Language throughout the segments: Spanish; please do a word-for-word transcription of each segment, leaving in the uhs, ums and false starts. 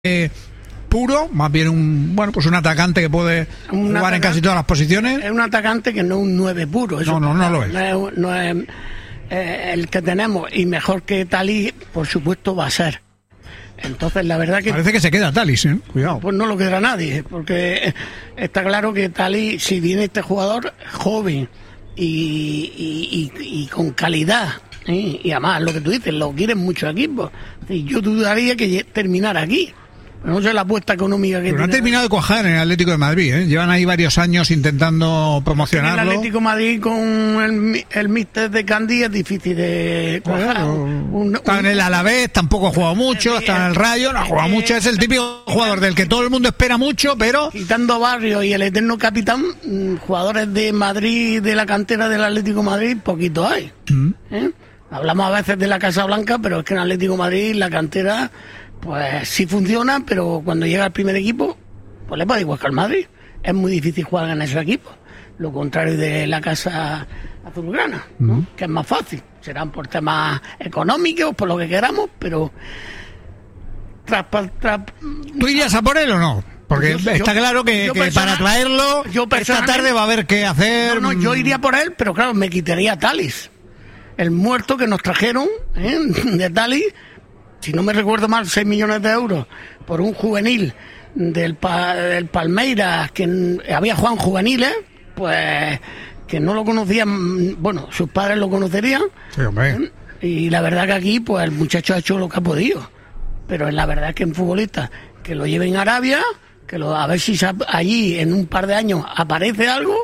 puro, más bien un bueno pues un atacante que puede un jugar atacante, en casi todas las posiciones. Es un atacante que no es un nueve puro. Eso no, no, no lo es. No es, no es eh, el que tenemos, y mejor que Tali, por supuesto, va a ser. Entonces, la verdad que... Parece que se queda Talis, ¿eh? Cuidado. Pues no lo quedará nadie, porque está claro que Tali, si viene este jugador joven y, y, y, y con calidad, ¿eh? Y además, lo que tú dices, lo quieren muchos equipos. Y yo dudaría que terminara aquí. No sé la apuesta económica que Pero no tiene. ha terminado de cuajar en el Atlético de Madrid, ¿eh? Llevan ahí varios años intentando promocionarlo. En el Atlético de Madrid con el, el míster de Candy es difícil de cuajar. Claro. Un, un, está en el Alavés, tampoco ha jugado mucho, está en el Rayo, no ha jugado mucho. Es el típico jugador del que todo el mundo espera mucho, pero... Quitando Barrio y el eterno capitán, jugadores de Madrid, de la cantera del Atlético de Madrid, poquito hay. Mm. ¿Eh? Hablamos a veces de la Casa Blanca, pero es que en el Atlético de Madrid la cantera... Pues sí funciona, pero cuando llega al primer equipo, pues le pasa igual que al Madrid. Es muy difícil jugar en esos equipos. Lo contrario de la Casa Azulgrana, ¿no? Uh-huh. Que es más fácil. Serán por temas económicos, por lo que queramos, pero... Tras, tras... ¿Tú irías a por él o no? Porque yo, está yo, claro que, que para traerlo, yo esta tarde va a haber que hacer... No, no, yo iría por él, pero claro, me quitaría a Talis. El muerto que nos trajeron, ¿eh? de Talis... Si no me recuerdo mal, seis millones de euros por un juvenil del, pa, del Palmeiras, que había jugado en juveniles, pues que no lo conocían, bueno, sus padres lo conocerían. Sí, hombre. Y la verdad que aquí, pues el muchacho ha hecho lo que ha podido. Pero la verdad es que un futbolista que lo lleve en Arabia, que lo, a ver si allí en un par de años aparece algo,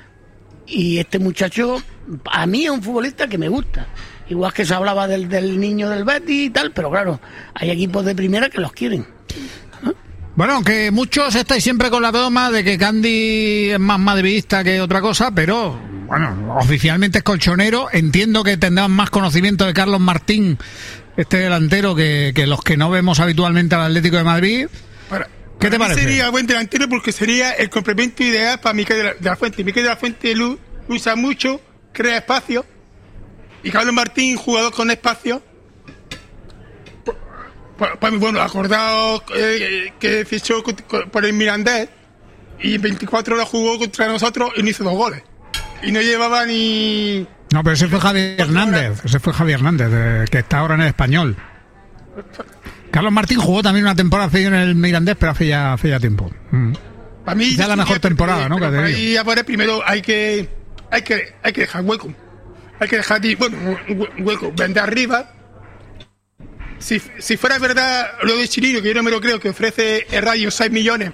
y este muchacho, a mí es un futbolista que me gusta. Igual que se hablaba del, del niño del Betis y tal, pero claro, hay equipos de primera que los quieren. ¿No? Bueno, aunque muchos estáis siempre con la broma de que Candy es más madridista que otra cosa, pero bueno, oficialmente es colchonero. Entiendo que tendrán más conocimiento de Carlos Martín, este delantero, que, que los que no vemos habitualmente al Atlético de Madrid. Para, ¿Qué te parece? Sería buen delantero porque sería el complemento ideal para Miquel de la, de la Fuente. Miquel de la Fuente lo usa mucho, crea espacio. Y Carlos Martín, jugador con espacio, pues bueno, acordado eh, que fichó por el Mirandés y en veinticuatro horas jugó contra nosotros y no hizo dos goles. Y no llevaba ni... No, pero ese fue Javier Hernández, ese fue Javier Hernández, eh, que está ahora en el Español. Carlos Martín jugó también una temporada en el Mirandés, pero hace ya, hace ya tiempo. Mm. Para mí ya la mejor temporada, ¿no? Para ir a por él primero hay que, hay que, hay que dejar hueco. Hay que dejar, bueno, un hueco, vender arriba. Si, si fuera verdad lo de Chirino, que yo no me lo creo, que ofrece el Rayo seis millones,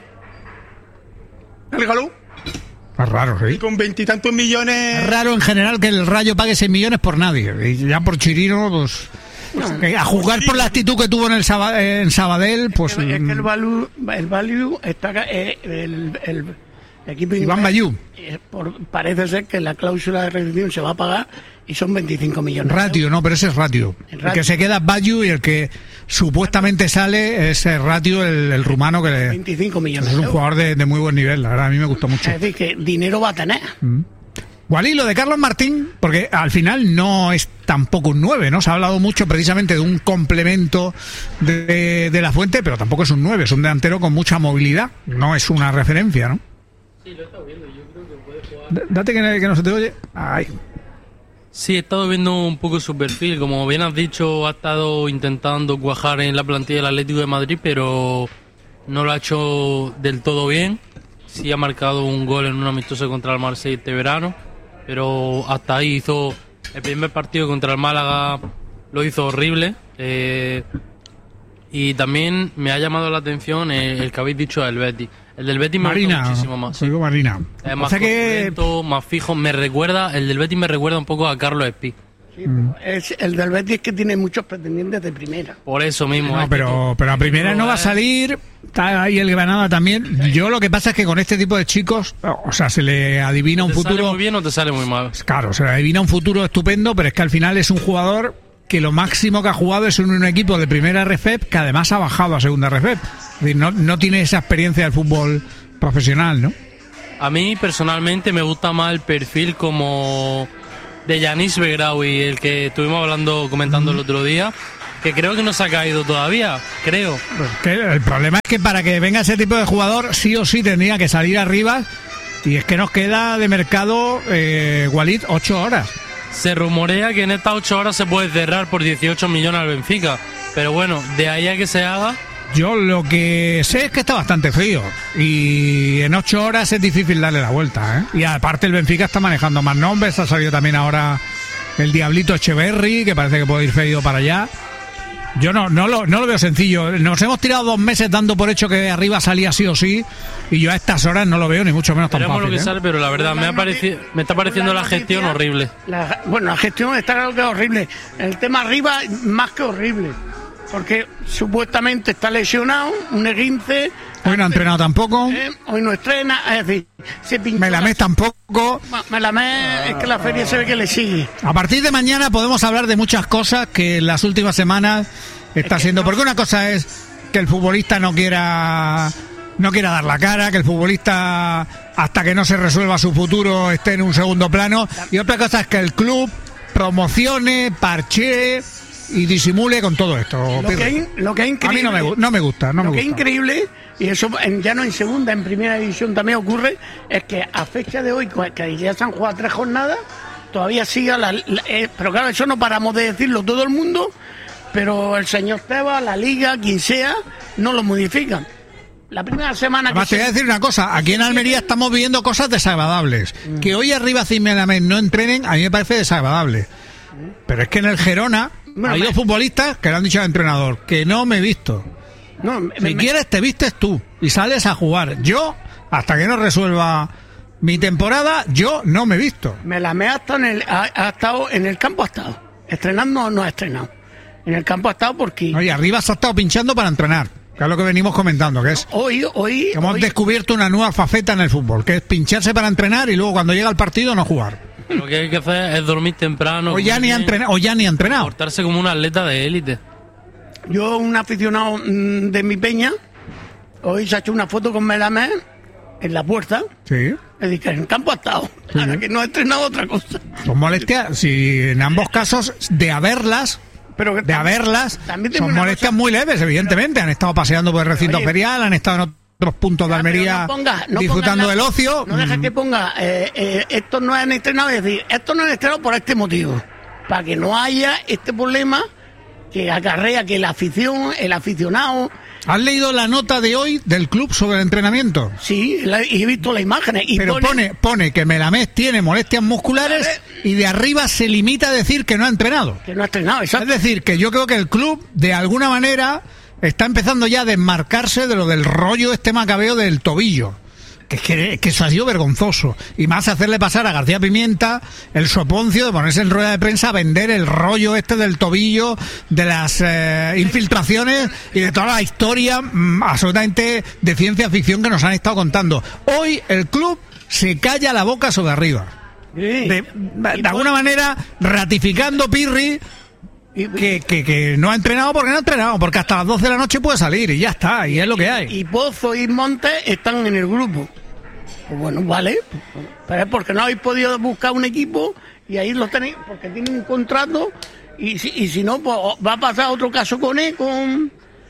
regalo. Es raro, sí. Y con veintitantos millones. Es raro en general que el Rayo pague seis millones por nadie. Y ya por Chirino, pues. No, a jugar por la actitud que tuvo en el Saba, en Sabadell, pues. Es que, es que el value, el value está. Eh, el, el, el equipo Iván Bayú. Eh, por, parece ser que la cláusula de rescisión se va a pagar y son veinticinco millones. Ratio, no, pero ese es Ratio. El, ratio. el que se queda es Bayú y el que supuestamente sale es el Ratio, el, el rumano que le. veinticinco millones. Es un jugador de, de muy buen nivel, la verdad, a mí me gustó mucho. Es decir, que dinero va a tener. Mm. Wally, lo de Carlos Martín, porque al final no es tampoco un nueve, ¿no? Se ha hablado mucho precisamente de un complemento de, de la Fuente, pero tampoco es un nueve, es un delantero con mucha movilidad, no es una referencia, ¿no? Sí, lo he estado viendo, yo creo que puede jugar... D- date que, que no se te oye. Ay. Sí, he estado viendo un poco su perfil, como bien has dicho, ha estado intentando cuajar en la plantilla del Atlético de Madrid, pero no lo ha hecho del todo bien. Sí ha marcado un gol en un amistoso contra el Marsella este verano, pero hasta ahí hizo el primer partido contra el Málaga, lo hizo horrible. Eh, y también me ha llamado la atención el, el que habéis dicho del Betis. El del Betis me Marina, gusta muchísimo más. Sí. Digo Marina. Es más o sea completo, que... más fijo. Me recuerda, el del Betis me recuerda un poco a Carlos Espí. Sí, mm. es, el del Betis es que tiene muchos pretendientes de primera. Por eso mismo. No, pero, pero a primera no va a salir. Está ahí el Granada también. Yo lo que pasa es que con este tipo de chicos, o sea, se le adivina un ¿Te futuro. sale muy bien o te sale muy mal? Claro, se le adivina un futuro estupendo, pero es que al final es un jugador que lo máximo que ha jugado es en un equipo de primera R F E P que además ha bajado a segunda R F E P. Es decir, no, no tiene esa experiencia del fútbol profesional, ¿no? A mí personalmente me gusta más el perfil como de Yanis Begraoui, el que estuvimos hablando, comentando mm. el otro día, que creo que no se ha caído todavía, creo. Que el problema es que para que venga ese tipo de jugador, sí o sí tendría que salir arriba, y es que nos queda de mercado, eh, Walid, ocho horas. Se rumorea que en estas ocho horas se puede cerrar por dieciocho millones al Benfica, pero bueno, de ahí a que se haga... Yo lo que sé es que está bastante frío y en ocho horas es difícil darle la vuelta, ¿eh? Y aparte el Benfica está manejando más nombres, ha salido también ahora el Diablito Echeverri, que parece que puede ir cedido para allá. Yo no, no, lo, no lo veo sencillo. Nos hemos tirado dos meses dando por hecho que arriba salía sí o sí, y yo a estas horas no lo veo ni mucho menos tan fácil, lo que ¿eh? sale, pero la verdad me, ha parecido, me está pareciendo la gestión horrible. La, bueno, la gestión está claro que es horrible. El tema arriba, más que horrible. Porque supuestamente está lesionado, un esguince. Hoy no ha entrenado tampoco. Eh, hoy no estrena, es decir, se pinchó. Melamés la... tampoco. Melamés es que la feria se ve que le sigue. A partir de mañana podemos hablar de muchas cosas que en las últimas semanas está es siendo. No. Porque una cosa es que el futbolista no quiera, no quiera dar la cara, que el futbolista, hasta que no se resuelva su futuro, esté en un segundo plano. Y otra cosa es que el club promocione, parchee y disimule con todo esto. Lo que, hay, lo que es increíble. A mí no me, no me gusta, no lo me que gusta. es increíble, y eso en, ya no en segunda, en primera división también ocurre, es que a fecha de hoy, que ya se han jugado tres jornadas, todavía sigue la, la eh, pero claro, eso no paramos de decirlo todo el mundo, pero el señor Tebas, la liga, quien sea, no lo modifican. La primera semana Además, que te voy a decir una cosa, aquí en Almería estamos viviendo cosas desagradables. Mm. Que hoy arriba Melamés no entrenen, a mí me parece desagradable. Pero es que en el Gerona bueno, hay me... dos futbolistas que le han dicho al entrenador que no me he visto. No, me, si me... quieres te vistes tú y sales a jugar. Yo, hasta que no resuelva mi temporada, yo no me he visto. Melamés hasta en el, ha, ha estado en el campo, ha estado. Estrenando no ha estrenado. En el campo ha estado porque... Oye, arriba se ha estado pinchando para entrenar. Que es lo que venimos comentando, que es... Hoy, hoy... Que hemos hoy... descubierto una nueva faceta en el fútbol, que es pincharse para entrenar y luego cuando llega el partido no jugar. Lo que hay que hacer es dormir temprano. O ya ni ha entrenado, o ya ni ha entrenado. Portarse como un atleta de élite. Yo, un aficionado de mi peña, hoy se ha hecho una foto con Melamés en la puerta. Sí. Es decir, que en el campo ha estado. Sí. Ahora que no ha entrenado otra cosa. Son molestias, si en ambos casos, de haberlas... Pero de haberlas, son molestias cosa, muy leves, evidentemente. Pero, han estado paseando por el recinto oye, ferial, han estado en otros puntos de Almería no ponga, no disfrutando la, del ocio. No dejes que ponga, eh, eh, estos no han estrenado, es decir, estos no han estrenado por este motivo. Para que no haya este problema que acarrea que la afición, el aficionado... ¿Has leído la nota de hoy del club sobre el entrenamiento? Sí, la, y he visto las imágenes. Y Pero pone, pone, pone que Melamés tiene molestias musculares y de arriba se limita a decir que no ha entrenado. Que no ha entrenado, exacto. Es decir, que yo creo que el club, de alguna manera, está empezando ya a desmarcarse de lo del rollo este macabeo del tobillo. Que, que, que eso ha sido vergonzoso. Y más hacerle pasar a García Pimienta el soponcio de ponerse en rueda de prensa a vender el rollo este del tobillo, de las eh, infiltraciones y de toda la historia mmm, absolutamente de ciencia ficción que nos han estado contando. Hoy el club se calla la boca sobre arriba. De, de, de alguna manera ratificando Pirri Que, que, que no ha entrenado porque no ha entrenado, porque hasta las doce de la noche puede salir y ya está, y es lo que hay. Y Pozo y Montes están en el grupo. Pues bueno, vale, pero es porque no habéis podido buscar un equipo y ahí lo tenéis, porque tienen un contrato y si, y si no, pues va a pasar otro caso con él, con,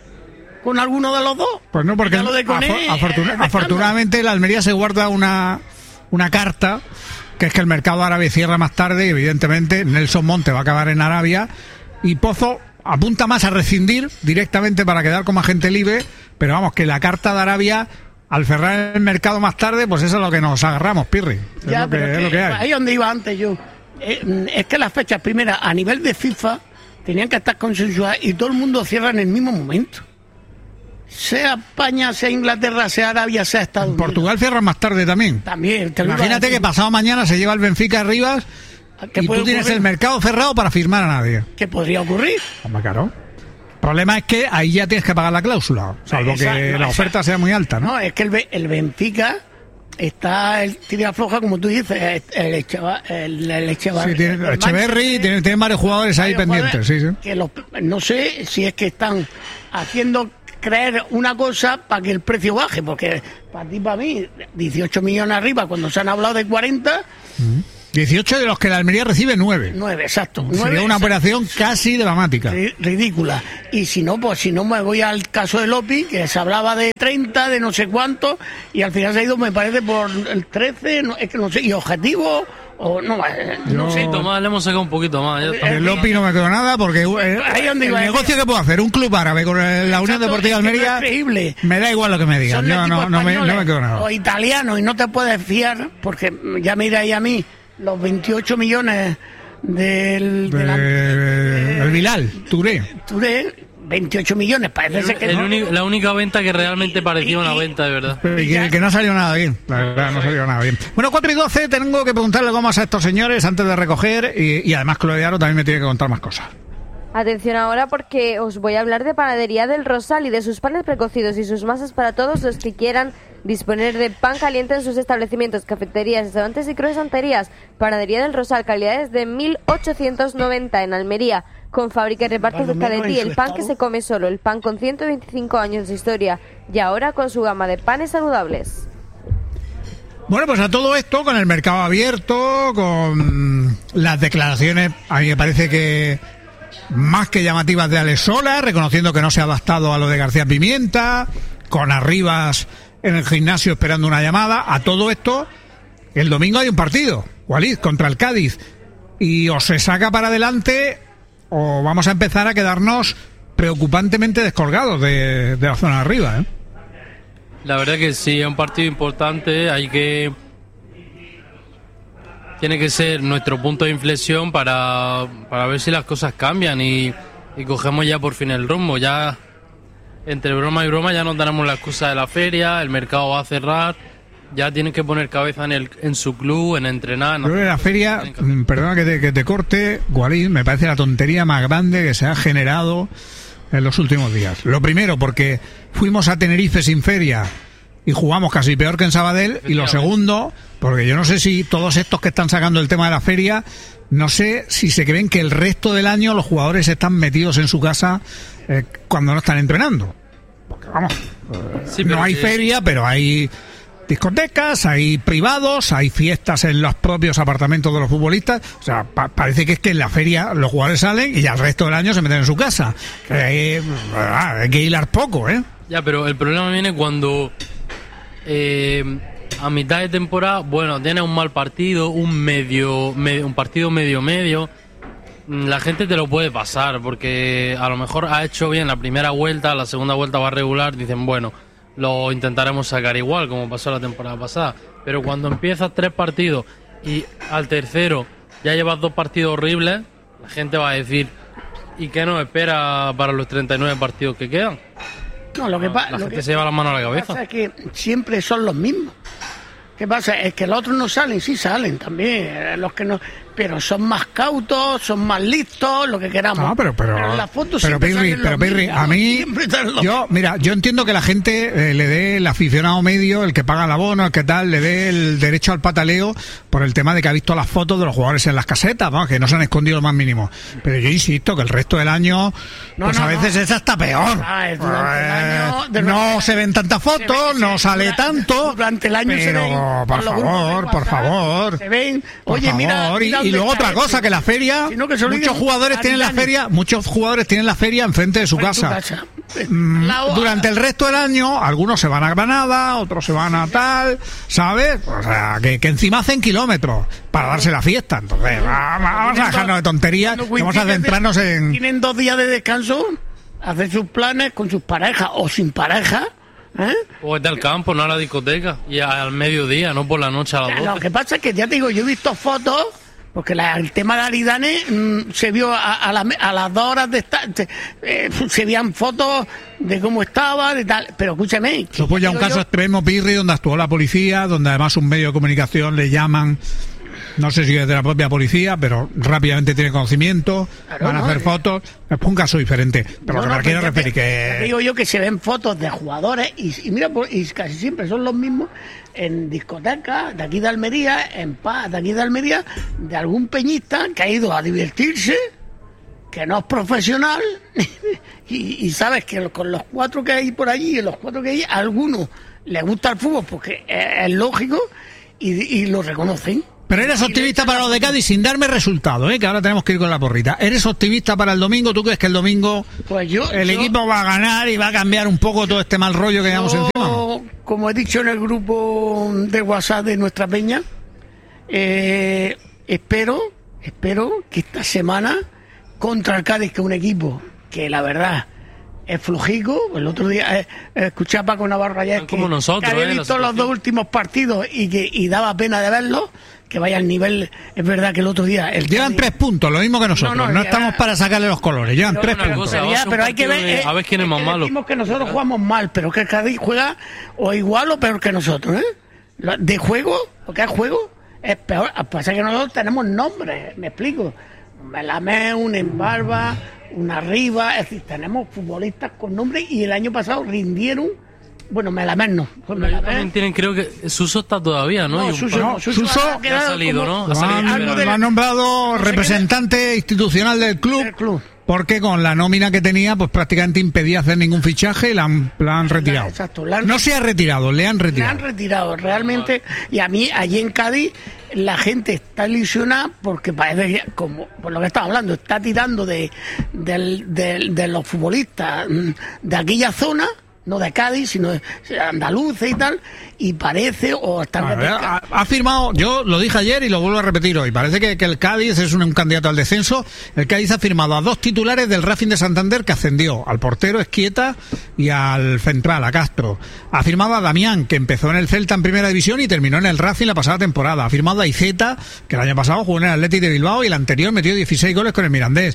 con alguno de los dos. Pues no, porque de Coné, afortuna, afortunadamente el Almería se guarda una, una carta, que es que el mercado árabe cierra más tarde y evidentemente Nelson Monte va a acabar en Arabia. Y Pozo apunta más a rescindir directamente para quedar como agente libre, pero vamos, que la carta de Arabia, al cerrar el mercado más tarde, pues eso es lo que nos agarramos, Pirri. Es ya, lo que, pero es que, lo que hay. Ahí donde iba antes yo. Eh, es que las fechas primeras a nivel de FIFA tenían que estar consensuadas y todo el mundo cierra en el mismo momento. Sea España, sea Inglaterra, sea Arabia, sea Estados Unidos. Portugal cierra más tarde también. También. Te Imagínate que pasado mañana se lleva el Benfica arriba y tú tienes el mercado cerrado para firmar a nadie. ¿Qué podría ocurrir? Hombre, claro. El problema es que ahí ya tienes que pagar la cláusula, salvo esa, que no, la oferta esa. sea muy alta, ¿no? No, es que el, el Benfica está el tira floja, como tú dices, el Echeva, el, el Echeva, sí, tiene, el Echeverri, tiene, tiene varios jugadores ahí pendientes, sí, sí. Que los, no sé si es que están haciendo creer una cosa para que el precio baje, porque para ti, para mí, dieciocho millones arriba, cuando se han hablado de cuarenta, uh-huh. dieciocho de los que la Almería recibe nueve. nueve, exacto. Sería nueve, una exacto. operación casi dramática. Ridícula. Y si no, pues si no me voy al caso de Lopi, que se hablaba de treinta, de no sé cuánto, y al final se ha ido, me parece, por el trece, no, es que no sé, y objetivo, o no, no Yo... sé. Tomás, le hemos sacado un poquito más. Ya está. El Lopi no me quedó nada porque eh, Ahí donde el iba, negocio que puedo hacer un club árabe con la Unión Exacto, Deportiva es que Almería, no es creíble. me da igual lo que me digan. Son Yo equipos no, no, me, no me españoles quedo nada. o italianos, y no te puedes fiar, porque ya mira ahí a mí, los veintiocho millones del... De, de la, el Bilal, Touré. Touré, veintiocho millones, parece ser que El no. único- la única venta que realmente parecía una venta, de verdad. Pero que, que no salió nada bien, la verdad, no salió nada bien. Bueno, cuatro y doce, tengo que preguntarle cómo a estos señores antes de recoger, y, y además Chloe Aro también me tiene que contar más cosas. Atención ahora porque os voy a hablar de Panadería del Rosal y de sus panes precocidos y sus masas para todos los que quieran disponer de pan caliente en sus establecimientos, cafeterías, restaurantes y croissanterías. Panadería del Rosal, calidades de mil ochocientos noventa en Almería, con fábrica y reparto cerca de ti. El pan que se come solo, el pan con ciento veinticinco años de historia y ahora con su gama de panes saludables. Bueno, pues a todo esto, con el mercado abierto, con las declaraciones, a mí me parece que más que llamativas de Alex Sola, reconociendo que no se ha adaptado a lo de García Pimienta, con Arribas en el gimnasio esperando una llamada. A todo esto, el domingo hay un partido, Walid, contra el Cádiz, y o se saca para adelante o vamos a empezar a quedarnos preocupantemente descolgados de, de la zona de arriba, ¿eh? La verdad que sí, es un partido importante, hay que... Tiene que ser nuestro punto de inflexión para, para ver si las cosas cambian y, y cogemos ya por fin el rumbo. Ya entre broma y broma ya no tenemos la excusa de la feria, el mercado va a cerrar, ya tienen que poner cabeza en el en su club, en entrenar. Yo creo que la feria, perdona que te, que te corte, Walid, me parece la tontería más grande que se ha generado en los últimos días. Lo primero, porque fuimos a Tenerife sin feria y jugamos casi peor que en Sabadell, y lo segundo, porque yo no sé si todos estos que están sacando el tema de la feria, no sé si se creen que el resto del año los jugadores están metidos en su casa eh, cuando no están entrenando. Porque vamos, eh, Sí, pero no hay sí. feria, pero hay discotecas, hay privados, hay fiestas en los propios apartamentos de los futbolistas. O sea, pa- parece que es que en la feria los jugadores salen y ya el resto del año se meten en su casa. Que hay, hay que hilar poco, ¿eh? Ya, pero el problema viene cuando eh, a mitad de temporada, bueno, tienes un mal partido, un medio, medio, un partido medio medio, la gente te lo puede pasar porque a lo mejor ha hecho bien la primera vuelta, la segunda vuelta va regular, dicen, bueno, lo intentaremos sacar igual como pasó la temporada pasada, pero cuando empiezas tres partidos y al tercero ya llevas dos partidos horribles, la gente va a decir, ¿y qué nos espera para los treinta y nueve partidos que quedan? No, lo que La pasa gente que se lleva la mano a la cabeza. pasa es que siempre son los mismos. ¿Qué pasa? Es que los otros no salen, sí salen también, eh, los que no, pero son más cautos, son más listos, lo que queramos. No, pero pero en las fotos pero siempre Pirri, salen pero los Pirri, mismos, a mí siempre salen los- yo mira, yo entiendo que la gente eh, le dé el aficionado medio, el que paga el abono, el que tal, le dé el derecho al pataleo por el tema de que ha visto las fotos de los jugadores en las casetas, vamos, que no se han escondido lo más mínimo. Pero yo insisto que el resto del año No, pues no, a veces no. es hasta peor. Ah, es durante el Eh, año, de- no se ven tantas fotos, Se ve- no se- sale dura- tanto. Durante el año se pero, ven por los grupos de favor, por WhatsApp, favor. Se ven. Por Oye, mira, favor, y- mira y, dónde luego está otra cosa, este. que la feria, Si no, que se olviden muchos jugadores tienen la Aridane. feria, muchos jugadores tienen la feria enfrente de su En tu casa. casa. Mm, La hoja. Durante el resto del año, algunos se van a Granada, otros se van a tal, ¿sabes? O sea, que, que encima hacen kilómetros para darse la fiesta. Entonces, va- va- vamos a dejarnos de tonterías, Cuando vamos a coinciden, centrarnos en... Tienen dos días de descanso, hacen sus planes con sus parejas o sin pareja. ¿Eh? O es del campo, no a la discoteca. Y al mediodía, no por la noche a las Lo doce. que pasa es que ya te digo, yo he visto fotos, porque la- el tema de Aridane mm, se vio a, a, la- a las dos horas de estar, se, eh, se veían fotos de cómo estaba, de tal, pero escúchame. Eso fue ya un digo caso yo- extremo, Pirri, donde actuó la policía, donde además un medio de comunicación le llaman, no sé si es de la propia policía, pero rápidamente tiene conocimiento, Claro, van a no, hacer eh. fotos. Es un caso diferente. Pero No, lo que no, me quiero pero ya te- referir ya te que... digo yo que se ven fotos de jugadores y, y mira, por- y casi siempre son los mismos en discotecas de aquí de Almería, en paz de aquí de Almería, de algún peñista que ha ido a divertirse, que no es profesional, y, y sabes que con los cuatro que hay por allí, y los cuatro que hay, a algunos les gusta el fútbol porque es, es lógico y, y lo reconocen. Pero eres optimista para los de Cádiz sin darme resultados, ¿eh? Que ahora tenemos que ir con la porrita. ¿Eres optimista para el domingo? ¿Tú crees que el domingo pues yo, el yo, equipo va a ganar y va a cambiar un poco todo este mal rollo que llevamos encima? Como he dicho en el grupo de WhatsApp de nuestra peña, eh, espero, espero que esta semana contra el Cádiz, que es un equipo que la verdad es flojico. El otro día eh, escuché a Paco Navarro ayer que, nosotros, que había eh, visto los dos últimos partidos y que y daba pena de verlos, que vaya al nivel. Es verdad que el otro día el llevan Cádiz, tres puntos, lo mismo que nosotros. No, no, no estamos para sacarle los colores, llevan pero, tres pero, puntos. Pero, ya, pero hay que ver, eh, a ver quién es más malo. Decimos que nosotros jugamos mal, pero que el Cádiz juega o igual o peor que nosotros, ¿eh? De juego, lo que es juego, es peor. Pasa que nosotros tenemos nombres, me explico. Un Melamé, un Embarba, una Riva, es decir, tenemos futbolistas con nombre y el año pasado rindieron. Bueno, Melamé no. Pues Melamé. También tienen, creo que Suso está todavía, ¿no? No, Suso, no, Suso, Suso ha, ha salido, como, ¿no? Ha salido, lo han, pero... lo han nombrado no representante institucional del club, del club. Porque con la nómina que tenía, pues prácticamente impedía hacer ningún fichaje y la han, la han retirado. Exacto, la han, no se ha retirado, le han retirado. Le han retirado, realmente. Y a mí, allí en Cádiz, la gente está ilusionada porque parece que, como por lo que estaba hablando, está tirando de, de, de, de los futbolistas de aquella zona, no de Cádiz, sino de andaluces y tal, y parece, o está... A ver, ha, ha firmado, yo lo dije ayer y lo vuelvo a repetir hoy, parece que, que el Cádiz es un, un candidato al descenso. El Cádiz ha firmado a dos titulares del Racing de Santander, que ascendió, al portero Esquieta y al central, a Castro. Ha firmado a Damián, que empezó en el Celta en primera división y terminó en el Racing la pasada temporada. Ha firmado a Iceta, que el año pasado jugó en el Athletic de Bilbao y el anterior metió dieciséis goles con el Mirandés.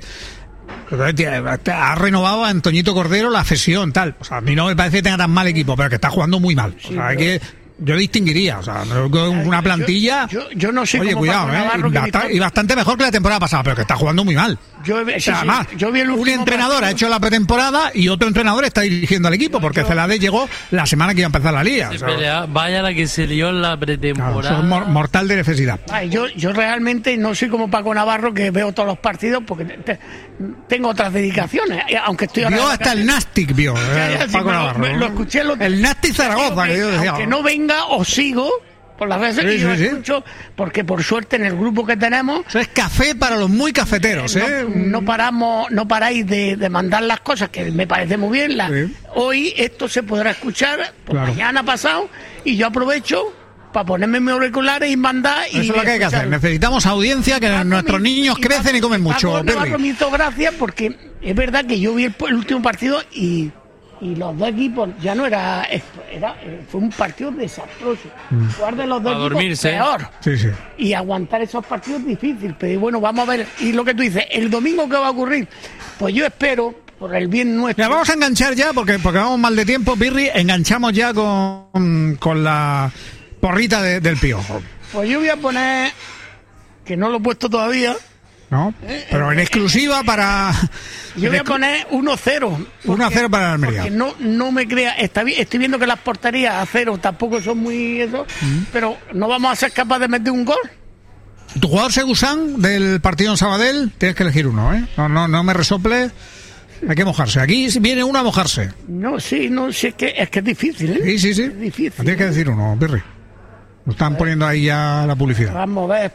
Ha renovado a Antoñito Cordero la cesión, tal. O sea, a mí no me parece que tenga tan mal equipo, pero que está jugando muy mal. O sea, hay que... Yo distinguiría, o sea, una plantilla. Yo, yo, yo no sé oye, cómo cuidado, ¿eh? Y, bastante, y bastante mejor que la temporada pasada, pero que está jugando muy mal. Yo, sí, o sea, además, sí, yo vi el un entrenador partido. ha hecho la pretemporada y otro entrenador está dirigiendo al equipo, porque yo, Celades llegó la semana que iba a empezar la liga. O sea, pelea, vaya la que se lió en la pretemporada. Claro, son mor mortal de necesidad. Ay, yo, yo realmente no soy como Paco Navarro, que veo todos los partidos porque te, tengo otras dedicaciones, aunque estoy ahora. Vio hasta el Nastic, vio. Ya, ya, eh, sí, Paco me, Navarro. Me, lo escuché. Lo, el Nastic Zaragoza, que, que yo decía. Aunque no venga, os sigo por las redes, sí, y yo sí, escucho, sí. Porque por suerte en el grupo que tenemos... Eso es café para los muy cafeteros, no, ¿eh? No paramos, no paráis de, de mandar las cosas, que me parece muy bien. La, sí. Hoy esto se podrá escuchar, pues claro. Mañana pasado, y yo aprovecho para ponerme mis auriculares y mandar... Y eso es lo que hay que hacer. Necesitamos audiencia, que Paco nuestros mi, niños crecen y, y comen mucho. Paco Navarro me hizo gracia porque es verdad que yo vi el, el último partido y... Y los dos equipos ya no era, era fue un partido desastroso. Mm. Jugar de los dos a equipos dormirse. Peor. Sí, sí. Y aguantar esos partidos es difícil. Pero bueno, vamos a ver. Y lo que tú dices, el domingo ¿qué va a ocurrir? Pues yo espero, por el bien nuestro. Ya, vamos a enganchar ya, porque, porque vamos mal de tiempo, Pirri. Enganchamos ya con, con la porrita de, del Piojo. Pues yo voy a poner, que no lo he puesto todavía. No, pero en exclusiva para... Yo voy a poner uno cero. uno a cero para la Almería. Porque no, no me crea... Está, estoy viendo que las porterías a cero tampoco son muy eso, mm. pero no vamos a ser capaces de meter un gol. ¿Tu jugador Segusán del partido en Sabadell? Tienes que elegir uno, ¿eh? No, no, no me resople. Hay que mojarse. Aquí viene uno a mojarse. No, sí, no, sí, es que es, que es difícil, ¿eh? Sí, sí, sí. Es difícil. Tienes que decir uno, Pirri. Lo están pues, poniendo ahí ya la publicidad. Vamos a ver,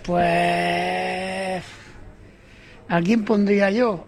pues... ¿A quién pondría yo?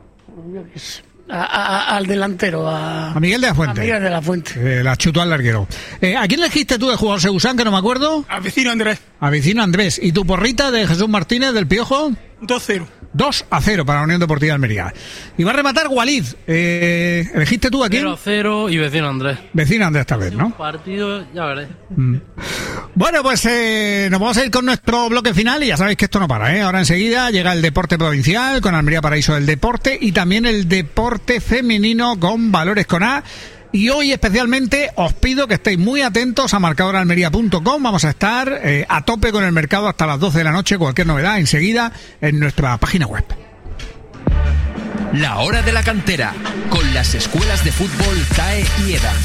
A, a, al delantero, a, a Miguel de la Fuente. A Miguel de la Fuente. Eh, la chutó al larguero. Eh, ¿A quién elegiste tú de jugador Segusán, que no me acuerdo? A vecino Andrés. A vecino Andrés. ¿Y tu porrita de Jesús Martínez del Piojo? dos cero. dos a cero para la Unión Deportiva de Almería. Y va a rematar Walid. Eh, ¿Elegiste tú a quién? cero a cero y vecino Andrés. Vecino Andrés tal vez, ¿no? Partido, ya veré. Mm. Bueno, pues eh, nos vamos a ir con nuestro bloque final y ya sabéis que esto no para, ¿eh? Ahora enseguida llega el deporte provincial con Almería Paraíso del Deporte y también el deporte femenino con Valores con A. Y hoy especialmente os pido que estéis muy atentos a marcador almería punto com. Vamos a estar eh, a tope con el mercado hasta las doce de la noche. Cualquier novedad enseguida en nuestra página web. La hora de la cantera con las escuelas de fútbol C A E y EDA.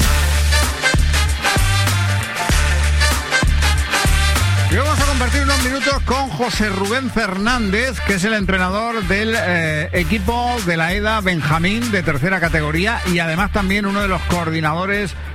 Y vamos a compartir unos minutos con José Rubén Fernández, que es el entrenador del eh, equipo de la EDA Benjamín de tercera categoría y además también uno de los coordinadores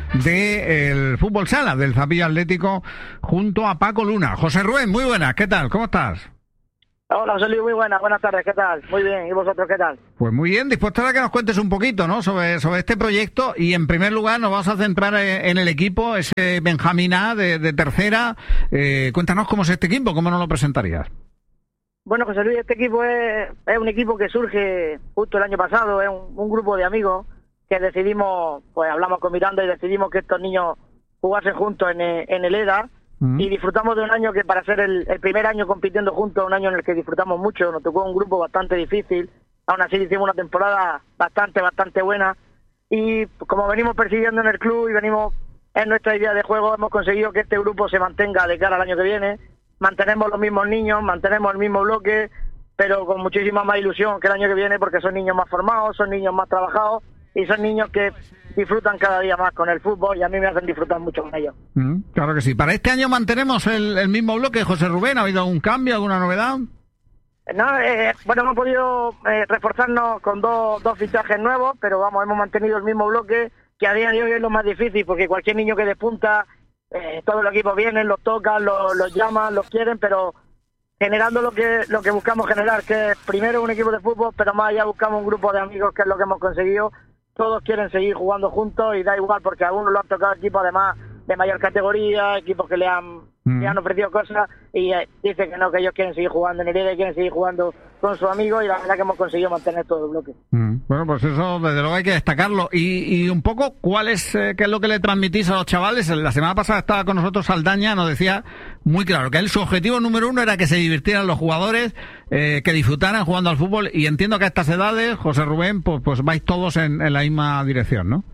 del fútbol sala, del Zapillo Atlético, junto a Paco Luna. José Rubén, muy buenas, ¿qué tal? ¿Cómo estás? Hola, José Luis, muy buenas, buenas tardes, ¿qué tal? Muy bien, ¿y vosotros qué tal? Pues muy bien, dispuesto a que nos cuentes un poquito, ¿no?, sobre, sobre este proyecto, y en primer lugar nos vamos a centrar en el equipo, ese Benjamín A de, de tercera. Eh, cuéntanos cómo es este equipo, ¿cómo nos lo presentarías? Bueno, José Luis, este equipo es, es un equipo que surge justo el año pasado, es un, un grupo de amigos que decidimos, pues hablamos con Miranda y decidimos que estos niños jugasen juntos en, en el E D A. Mm. Y disfrutamos de un año que, para ser el, el primer año compitiendo juntos, un año en el que disfrutamos mucho. Nos tocó un grupo bastante difícil, aún así hicimos una temporada bastante, bastante buena, y como venimos persiguiendo en el club y venimos en nuestra idea de juego, hemos conseguido que este grupo se mantenga de cara al año que viene. Mantenemos los mismos niños, mantenemos el mismo bloque, pero con muchísima más ilusión que el año que viene, porque son niños más formados, son niños más trabajados y son niños que disfrutan cada día más con el fútbol, y a mí me hacen disfrutar mucho con ellos. Mm, claro que sí. ¿Para este año mantenemos el, el mismo bloque, José Rubén? ¿Ha habido algún cambio, alguna novedad? No, eh, bueno, hemos podido eh, reforzarnos con dos, dos fichajes nuevos, pero vamos, hemos mantenido el mismo bloque, que a día de hoy es lo más difícil, porque cualquier niño que despunta, eh, todos los equipos vienen, los tocan, los, los llaman, los quieren, pero generando lo que lo que buscamos generar, que es primero un equipo de fútbol, pero más allá buscamos un grupo de amigos, que es lo que hemos conseguido. Todos quieren seguir jugando juntos y da igual, porque a algunos lo han tocado equipos además de mayor categoría, equipos que le han, mm. le han ofrecido cosas, y eh, dicen que no, que ellos quieren seguir jugando en Heredia, quieren seguir jugando con sus amigos, y la verdad que hemos conseguido mantener todo el bloque. Mm. Bueno, pues eso desde luego hay que destacarlo. Y, y un poco, ¿cuál es, eh, qué es lo que le transmitís a los chavales? La semana pasada estaba con nosotros Saldaña, nos decía muy claro que él, su objetivo número uno era que se divirtieran los jugadores, eh, que disfrutaran jugando al fútbol, y entiendo que a estas edades, José Rubén, pues, pues vais todos en, en la misma dirección, ¿no?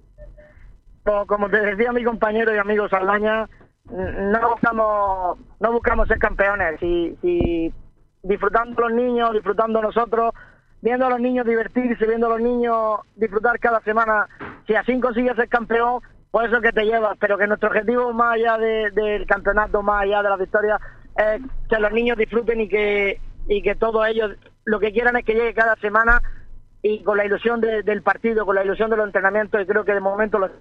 Como, como te decía mi compañero y amigo Saldaña, no buscamos no buscamos ser campeones, si, si disfrutando los niños, disfrutando nosotros, viendo a los niños divertirse, viendo a los niños disfrutar cada semana, si así consigues ser campeón, pues eso que te llevas, pero que nuestro objetivo más allá de, del campeonato, más allá de la victoria, es que los niños disfruten, y que y que todos ellos lo que quieran es que llegue cada semana, y con la ilusión de, del partido, con la ilusión de los entrenamientos, y creo que de momento lo...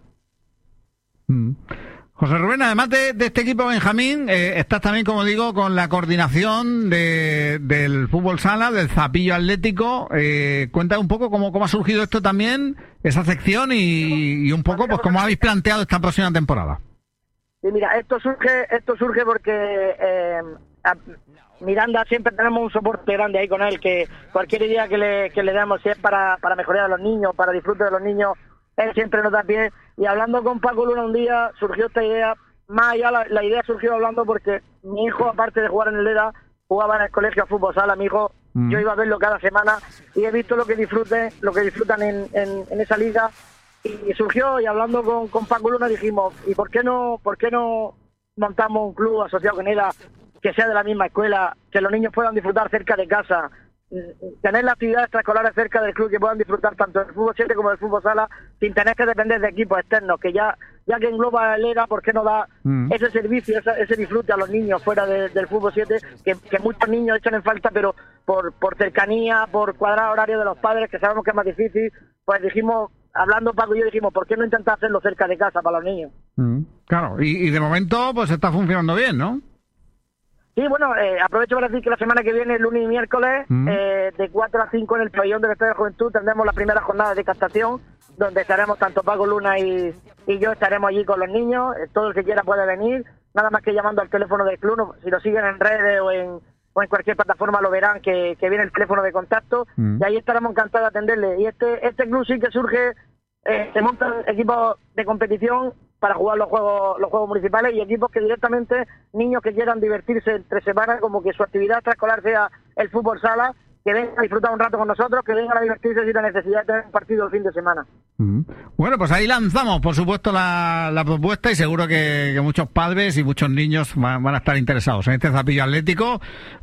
Mm. José Rubén, además de, de este equipo Benjamín, eh, estás también, como digo, con la coordinación de, del fútbol sala, del Zapillo Atlético. Eh, cuenta un poco cómo, cómo ha surgido esto también, esa sección, y, y un poco pues cómo habéis planteado esta próxima temporada. Sí, mira, esto surge esto surge porque eh, a Miranda siempre tenemos un soporte grande ahí con él, que cualquier idea que le, que le damos, si es para, para mejorar a los niños, para disfrute de los niños, él siempre nos da pie. Y hablando con Paco Luna un día surgió esta idea, más allá la, la idea surgió hablando porque mi hijo, aparte de jugar en el E D A, jugaba en el colegio a fútbol sala. Mi hijo, mm. yo iba a verlo cada semana y he visto lo que disfrute, lo que disfrutan en, en, en esa liga, y surgió, y hablando con, con Paco Luna dijimos, ¿y por qué no por qué no montamos un club asociado con E D A que sea de la misma escuela, que los niños puedan disfrutar cerca de casa, tener las actividades extraescolares cerca del club, que puedan disfrutar tanto del fútbol siete como del fútbol sala, sin tener que depender de equipos externos, que ya ya que engloba el E D A, ¿por qué no da mm. ese servicio, ese, ese disfrute a los niños fuera de, del fútbol siete, que, que muchos niños echan en falta, pero por, por cercanía, por cuadrar horario de los padres, que sabemos que es más difícil? Pues dijimos, hablando Paco y yo, dijimos, ¿por qué no intentar hacerlo cerca de casa para los niños? Mm. Claro, y, y de momento pues está funcionando bien, ¿no? Sí, bueno, eh, aprovecho para decir que la semana que viene, lunes y miércoles, mm. eh, de cuatro a cinco en el pabellón del Estadio de Juventud, tendremos la primera jornada de captación, donde estaremos tanto Paco Luna y, y yo, estaremos allí con los niños. Eh, todo el que quiera puede venir, nada más que llamando al teléfono del club. No, si lo siguen en redes o en, o en cualquier plataforma lo verán, que, que viene el teléfono de contacto, mm. y ahí estaremos encantados de atenderle. Y este, este club sí que surge, eh, se montan equipos de competición para jugar los juegos los juegos municipales, y equipos que directamente, niños que quieran divertirse entre semanas, como que su actividad extraescolar sea el fútbol sala, que vengan a disfrutar un rato con nosotros, que vengan a divertirse sin la necesidad de tener un partido el fin de semana. Mm. Bueno, pues ahí lanzamos, por supuesto, la, la propuesta, y seguro que, que muchos padres y muchos niños van, van a estar interesados en este Zapillo Atlético,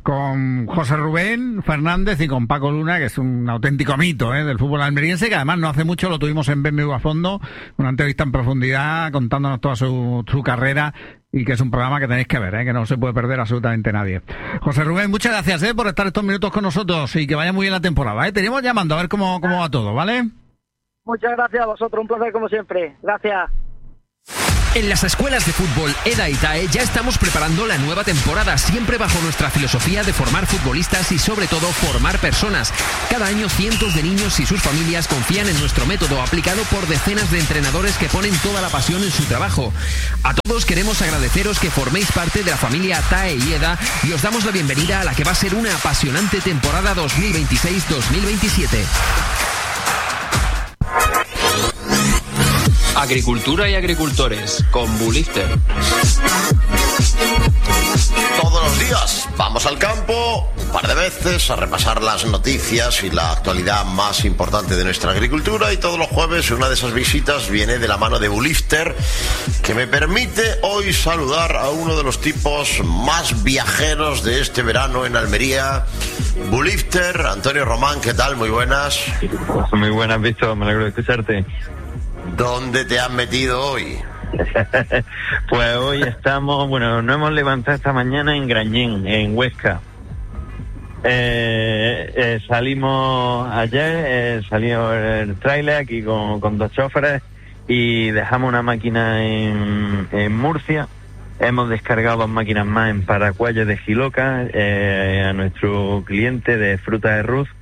con José Rubén Fernández y con Paco Luna, que es un auténtico mito ¿eh? del fútbol almeriense, que además no hace mucho lo tuvimos en B M W a fondo, una entrevista en profundidad, contándonos toda su, su carrera, y que es un programa que tenéis que ver, ¿eh? que no se puede perder absolutamente nadie. José Rubén, muchas gracias ¿eh? por estar estos minutos con nosotros, y que vaya muy bien la temporada. ¿eh? Te iremos llamando a ver cómo, cómo va todo, ¿vale? Muchas gracias a vosotros, un placer como siempre. Gracias. En las escuelas de fútbol EDA y TAE ya estamos preparando la nueva temporada, siempre bajo nuestra filosofía de formar futbolistas y sobre todo formar personas. Cada año cientos de niños y sus familias confían en nuestro método aplicado por decenas de entrenadores que ponen toda la pasión en su trabajo. A todos queremos agradeceros que forméis parte de la familia TAE y EDA y os damos la bienvenida a la que va a ser una apasionante temporada dos mil veintiséis dos mil veintisiete. Agricultura y agricultores con Bulifter. Todos los días vamos al campo un par de veces a repasar las noticias y la actualidad más importante de nuestra agricultura, y todos los jueves una de esas visitas viene de la mano de Bulifter, que me permite hoy saludar a uno de los tipos más viajeros de este verano en Almería. Bulifter, Antonio Román, ¿qué tal? Muy buenas. Muy buenas, Víctor, me alegro de escucharte. ¿Dónde te has metido hoy? Pues hoy estamos, bueno, nos hemos levantado esta mañana en Grañén, en Huesca. Eh, eh, salimos ayer, eh, salió el tráiler aquí con, con dos choferes y dejamos una máquina en, en Murcia. Hemos descargado dos máquinas más en Paracuellos de Jiloca, eh, a nuestro cliente de Fruta de Ruz.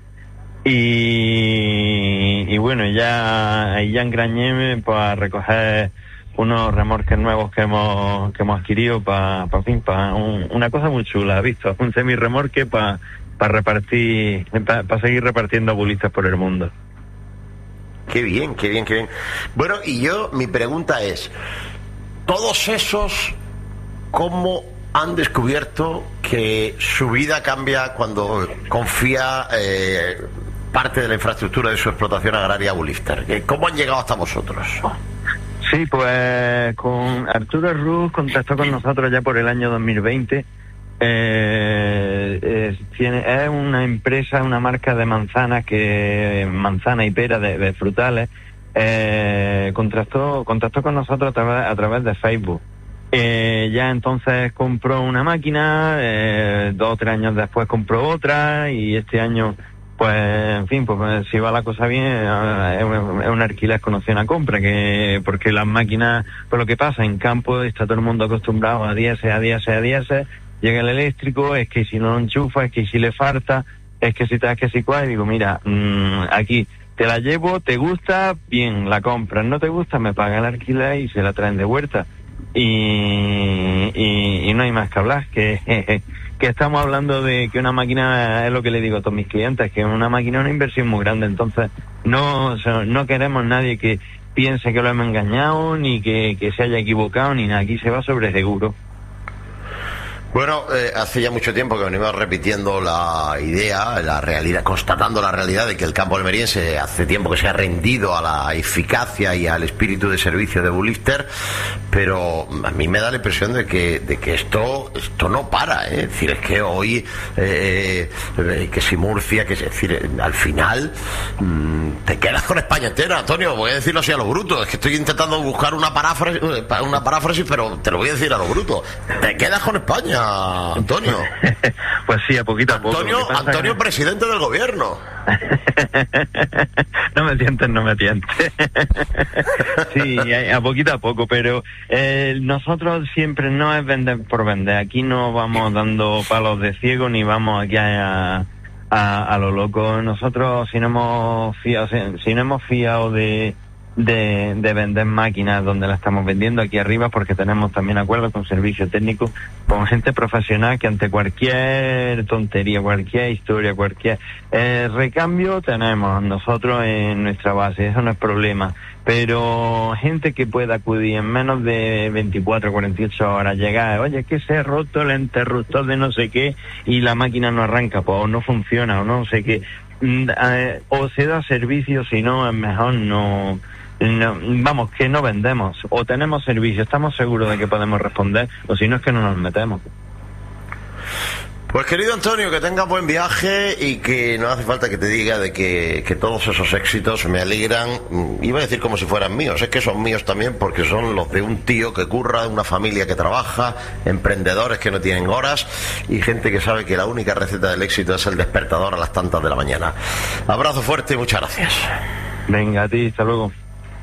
Y, y bueno, ya ahí ya en Grañén para recoger unos remorques nuevos que hemos que hemos adquirido para pa, fin, pa un, una cosa muy chula, visto, un semirremorque para pa repartir, para pa seguir repartiendo bulistas por el mundo. Qué bien, qué bien, qué bien. Bueno, y yo, mi pregunta es, todos esos, ¿cómo han descubierto que su vida cambia cuando confía eh, parte de la infraestructura de su explotación agraria a Bulifter? ¿Cómo han llegado hasta vosotros? Sí, pues con Arturo Ruz contactó con nosotros ya por el año dos mil veinte. Eh, eh, tiene, es una empresa, una marca de manzanas, que manzana y pera de, de frutales. Eh, contactó, contactó con nosotros a través, a través de Facebook. Eh, ya entonces compró una máquina, eh, dos o tres años después compró otra, y este año, pues, en fin, pues si va la cosa bien, es un, es un alquiler con opción a compra, que porque las máquinas, pues lo que pasa, en campo está todo el mundo acostumbrado a diésel, a diésel, a diésel, llega el eléctrico, es que si no lo enchufa, es que si le falta, es que si te das que si cuál, y digo, mira, mmm, aquí te la llevo, te gusta, bien, la compras, no te gusta, me pagan el alquiler y se la traen de vuelta. Y, y, y no hay más que hablar, que, que estamos hablando de que una máquina, es lo que le digo a todos mis clientes, que una máquina es una inversión muy grande, entonces no, no queremos nadie que piense que lo hemos engañado, ni que, que se haya equivocado, ni nada, aquí se va sobre seguro. Bueno, eh, hace ya mucho tiempo que venimos repitiendo la idea, la realidad, constatando la realidad de que el campo almeriense hace tiempo que se ha rendido a la eficacia y al espíritu de servicio de Bulifter, pero a mí me da la impresión de que de que esto esto no para, ¿eh? Es decir, es que hoy eh, eh, que si Murcia, que es decir, al final mmm, te quedas con España entera, Antonio, voy a decirlo así a lo bruto, es que estoy intentando buscar una paráfrasis, una paráfrasis, pero te lo voy a decir a lo bruto, te quedas con España, Antonio. Pues sí, a poquito a poco. Antonio, Antonio, que... presidente del gobierno. No me tientes, no me tientes. Sí, a poquito a poco, pero eh, nosotros siempre no es vender por vender. Aquí no vamos dando palos de ciego ni vamos aquí a, a, a lo loco. Nosotros, si no hemos fiado, si, si no hemos fiado de De, de vender máquinas donde la estamos vendiendo aquí arriba, porque tenemos también acuerdos con servicio técnico, con gente profesional que ante cualquier tontería, cualquier historia, cualquier eh, recambio tenemos nosotros en nuestra base, eso no es problema, pero gente que pueda acudir en menos de veinticuatro, cuarenta y ocho horas, llegar, oye, es que se ha roto el interruptor de no sé qué y la máquina no arranca, pues o no funciona o no sé qué, eh, o se da servicio, si no es mejor no. No, vamos, que no vendemos, o tenemos servicio, estamos seguros de que podemos responder, o si no es que no nos metemos. Pues querido Antonio, que tengas buen viaje y que no hace falta que te diga de que, que todos esos éxitos me alegran, iba a decir como si fueran míos, es que son míos también porque son los de un tío que curra, una familia que trabaja, emprendedores que no tienen horas y gente que sabe que la única receta del éxito es el despertador a las tantas de la mañana. Abrazo fuerte y muchas gracias. Venga, a ti, hasta luego.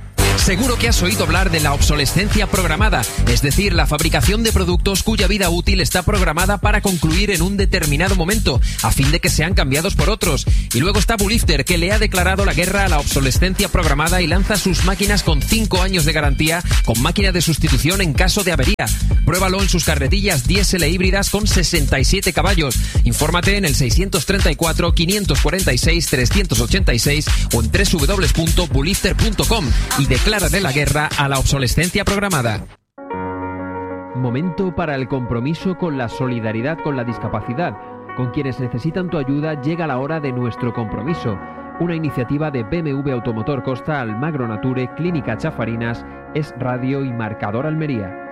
Seguro que has oído hablar de la obsolescencia programada, es decir, la fabricación de productos cuya vida útil está programada para concluir en un determinado momento, a fin de que sean cambiados por otros. Y luego está Bulifter, que le ha declarado la guerra a la obsolescencia programada y lanza sus máquinas con cinco años de garantía, con máquina de sustitución en caso de avería. Pruébalo en sus carretillas diésel e híbridas con sesenta y siete caballos. Infórmate en el seiscientos treinta y cuatro, quinientos cuarenta y seis, trescientos ochenta y seis o en doble u doble u doble u punto bulifter punto com y declárale la guerra a la obsolescencia programada. Momento para el compromiso con la solidaridad con la discapacidad. Con quienes necesitan tu ayuda llega la hora de nuestro compromiso. Una iniciativa de B M W Automotor Costa, Almagro Nature, Clínica Chafarinas, Es Radio y Marcador Almería.